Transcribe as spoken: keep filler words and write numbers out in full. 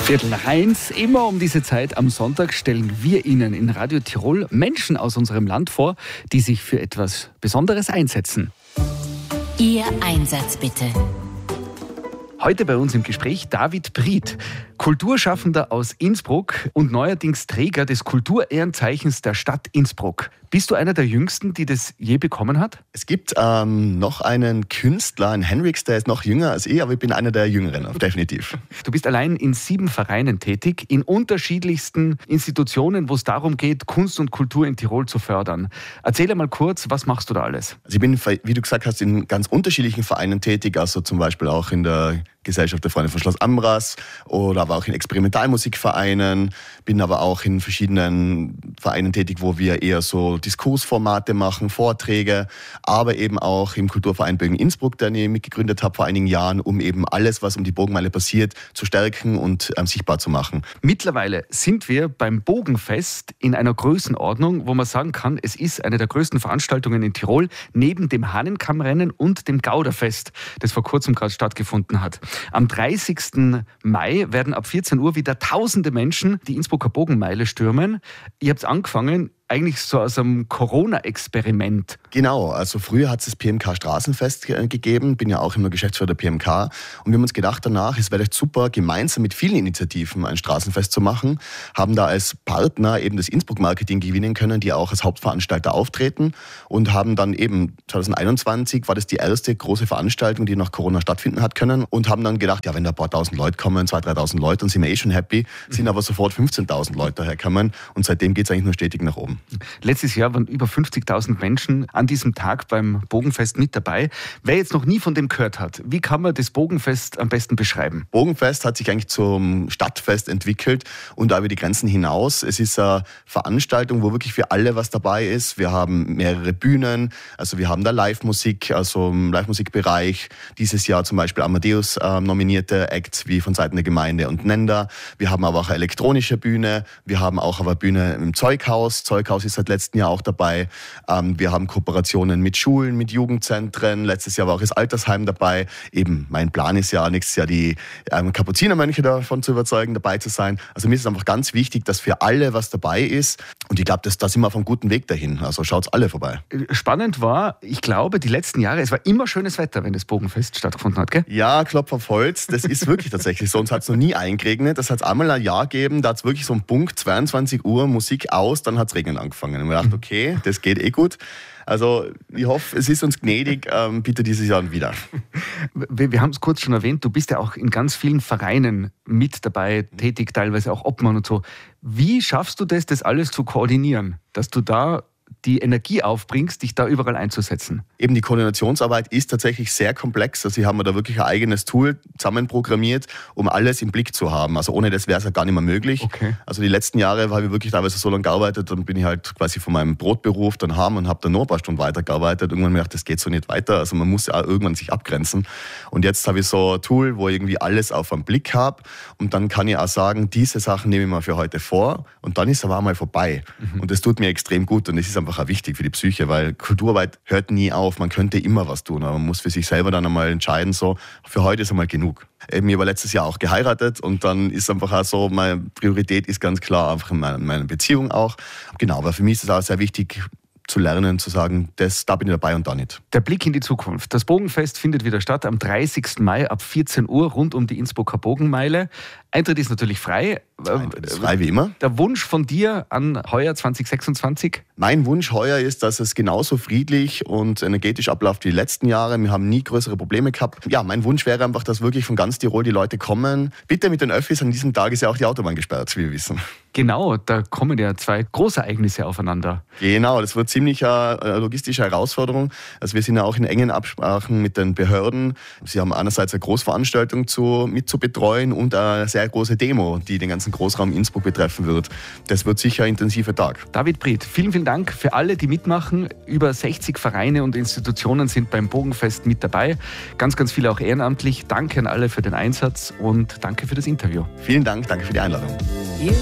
Viertel nach eins, immer um diese Zeit am Sonntag stellen wir Ihnen in Radio Tirol Menschen aus unserem Land vor, die sich für etwas Besonderes einsetzen. Ihr Einsatz bitte. Heute bei uns im Gespräch David Bried, Kulturschaffender aus Innsbruck und neuerdings Träger des Kulturehrenzeichens der Stadt Innsbruck. Bist du einer der Jüngsten, die das je bekommen hat? Es gibt ähm, noch einen Künstler, einen Henrix, der ist noch jünger als ich, aber ich bin einer der Jüngeren, definitiv. Du bist allein in sieben Vereinen tätig, in unterschiedlichsten Institutionen, wo es darum geht, Kunst und Kultur in Tirol zu fördern. Erzähl einmal kurz, was machst du da alles? Also ich bin, wie du gesagt hast, in ganz unterschiedlichen Vereinen tätig, also zum Beispiel auch in der Gesellschaft der Freunde von Schloss Ambras oder aber auch in Experimentalmusikvereinen, bin aber auch in verschiedenen Vereinen tätig, wo wir eher so Diskursformate machen, Vorträge, aber eben auch im Kulturverein Bögen Innsbruck, den ich mitgegründet habe vor einigen Jahren, um eben alles, was um die Bogenmeile passiert, zu stärken und ähm, sichtbar zu machen. Mittlerweile sind wir beim Bogenfest in einer Größenordnung, wo man sagen kann, es ist eine der größten Veranstaltungen in Tirol, neben dem Hahnenkammrennen und dem Gauderfest, das vor kurzem gerade stattgefunden hat. Am dreißigsten Mai werden ab vierzehn Uhr wieder tausende Menschen die Innsbrucker Bogenmeile stürmen. Ihr habt angefangen, eigentlich so aus einem Corona-Experiment. Genau, also früher hat es das P M K Straßenfest gegeben, bin ja auch immer Geschäftsführer der P M K und wir haben uns gedacht danach, es wäre echt super, gemeinsam mit vielen Initiativen ein Straßenfest zu machen, haben da als Partner eben das Innsbruck-Marketing gewinnen können, die auch als Hauptveranstalter auftreten und haben dann eben zwanzig einundzwanzig war das die erste große Veranstaltung, die nach Corona stattfinden hat können und haben dann gedacht, ja, wenn da ein paar tausend Leute kommen, zweitausend, dreitausend Leute, dann sind wir eh schon happy, sind aber sofort fünfzehntausend Leute daherkommen und seitdem geht es eigentlich nur stetig nach oben. Letztes Jahr waren über fünfzigtausend Menschen an diesem Tag beim Bogenfest mit dabei. Wer jetzt noch nie von dem gehört hat, wie kann man das Bogenfest am besten beschreiben? Bogenfest hat sich eigentlich zum Stadtfest entwickelt und auch über die Grenzen hinaus. Es ist eine Veranstaltung, wo wirklich für alle was dabei ist. Wir haben mehrere Bühnen, also wir haben da Live-Musik, also im Live-Musikbereich. Dieses Jahr zum Beispiel Amadeus äh, nominierte Acts wie von Seiten der Gemeinde und Nenda. Wir haben aber auch eine elektronische Bühne. Wir haben auch eine Bühne im Zeughaus. Zeughaus ist seit letztem Jahr auch dabei. Ähm, wir haben Kooperationen mit Schulen, mit Jugendzentren. Letztes Jahr war auch das Altersheim dabei. Eben, mein Plan ist ja, nächstes Jahr die ähm, Kapuzinermönche davon zu überzeugen, dabei zu sein. Also mir ist es einfach ganz wichtig, dass für alle was dabei ist. Und ich glaube, da sind wir auf einem guten Weg dahin. Also schaut's alle vorbei. Spannend war, ich glaube, die letzten Jahre, es war immer schönes Wetter, wenn das Bogenfest stattgefunden hat, gell? Ja, Klopf auf Holz. Das ist wirklich tatsächlich so. Uns hat es noch nie eingeregnet. Das hat es einmal ein Jahr gegeben. Da hat es wirklich so einen Punkt, zweiundzwanzig Uhr, Musik aus, dann hat es regnen angefangen. Und wir dachten, okay, das geht eh gut. Also ich hoffe, es ist uns gnädig, ähm, bitte dieses Jahr wieder. Wir, wir haben es kurz schon erwähnt, du bist ja auch in ganz vielen Vereinen mit dabei, tätig, teilweise auch Obmann und so. Wie schaffst du das, das alles zu koordinieren, dass du da die Energie aufbringst, dich da überall einzusetzen? Eben die Koordinationsarbeit ist tatsächlich sehr komplex. Also ich habe mir da wirklich ein eigenes Tool zusammenprogrammiert, um alles im Blick zu haben. Also ohne das wäre es ja gar nicht mehr möglich. Okay. Also die letzten Jahre habe ich wirklich teilweise so lange gearbeitet, dann bin ich halt quasi von meinem Brotberuf dann heim und habe dann noch ein paar Stunden weitergearbeitet. Irgendwann habe ich gedacht, das geht so nicht weiter. Also man muss ja auch irgendwann sich abgrenzen. Und jetzt habe ich so ein Tool, wo ich irgendwie alles auf einen Blick habe und dann kann ich auch sagen, diese Sachen nehme ich mir für heute vor und dann ist es aber auch mal vorbei. Mhm. Und das tut mir extrem gut und das ist einfach auch wichtig für die Psyche, weil Kulturarbeit hört nie auf, man könnte immer was tun, aber man muss für sich selber dann einmal entscheiden, so, für heute ist einmal genug. Eben, ich war letztes Jahr auch geheiratet und dann ist einfach auch so, meine Priorität ist ganz klar einfach in meiner, meiner Beziehung auch. Genau, aber für mich ist es auch sehr wichtig, zu lernen, zu sagen, das, da bin ich dabei und da nicht. Der Blick in die Zukunft. Das Bogenfest findet wieder statt am dreißigsten Mai ab vierzehn Uhr rund um die Innsbrucker Bogenmeile. Eintritt ist natürlich frei. Eintritt ist frei wie immer. Der Wunsch von dir an heuer zwanzig sechsundzwanzig? Mein Wunsch heuer ist, dass es genauso friedlich und energetisch abläuft wie die letzten Jahre. Wir haben nie größere Probleme gehabt. Ja, mein Wunsch wäre einfach, dass wirklich von ganz Tirol die Leute kommen. Bitte mit den Öffis, an diesem Tag ist ja auch die Autobahn gesperrt, wie wir wissen. Genau, da kommen ja zwei Großereignisse aufeinander. Genau, das wird ziemlich eine logistische Herausforderung. Also wir sind ja auch in engen Absprachen mit den Behörden. Sie haben einerseits eine Großveranstaltung zu, mit zu betreuen und eine sehr große Demo, die den ganzen Großraum Innsbruck betreffen wird. Das wird sicher ein intensiver Tag. David Bried, vielen, vielen Dank für alle, die mitmachen. Über sechzig Vereine und Institutionen sind beim Bogenfest mit dabei. Ganz, ganz viele auch ehrenamtlich. Danke an alle für den Einsatz und danke für das Interview. Vielen Dank, danke für die Einladung. Ihr